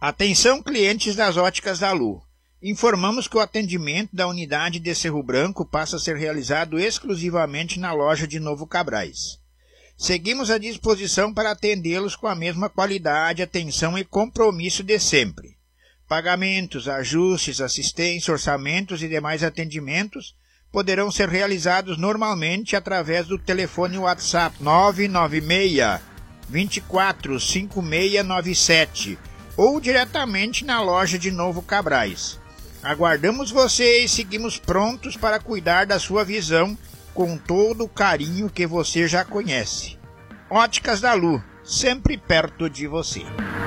Atenção, clientes das Óticas da Lu. Informamos que o atendimento da unidade de Cerro Branco passa a ser realizado exclusivamente na loja de Novo Cabrais. Seguimos à disposição para atendê-los com a mesma qualidade, atenção e compromisso de sempre. Pagamentos, ajustes, assistência, orçamentos e demais atendimentos poderão ser realizados normalmente através do telefone WhatsApp 996 24 5697 ou diretamente na loja de Novo Cabrais. Aguardamos você e seguimos prontos para cuidar da sua visão com todo o carinho que você já conhece. Óticas da Lu, sempre perto de você.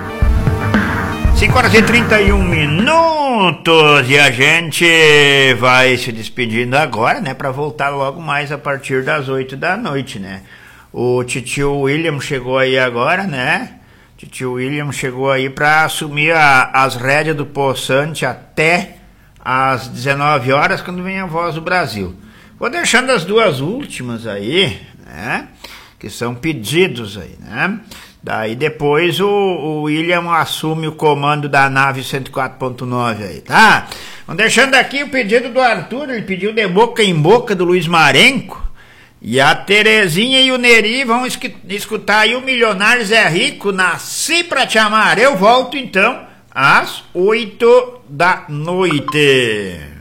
5h31 e a gente vai se despedindo agora, né, para voltar logo mais a partir das 8 da noite, né? O titio William chegou aí agora, né? Titio William chegou aí para assumir as rédeas do Poçante até às 19 horas, quando vem a Voz do Brasil. Vou deixando as duas últimas aí, né? Que são pedidos aí, né? Daí depois o William assume o comando da nave 104.9 aí, tá? Vamos deixando aqui o pedido do Arthur, ele pediu de boca em boca do Luiz Marenco. E a Terezinha e o Neri vão escutar aí o Milionário Zé Rico, Nasci Pra Te Amar. Eu volto então às 8 da noite.